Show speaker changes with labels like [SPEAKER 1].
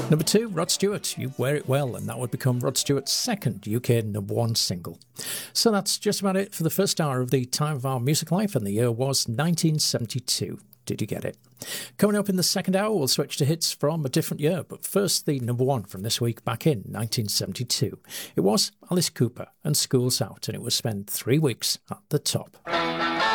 [SPEAKER 1] Number 2, Rod Stewart, You Wear It Well, and that would become Rod Stewart's second UK number 1 single. So that's just about it for the first hour of the Time of Our Music Life, and the year was 1972. Did you get it? Coming up in the second hour, we'll switch to hits from a different year, but first the number 1 from this week back in 1972. It was Alice Cooper and School's Out, and it was spent 3 weeks at the top.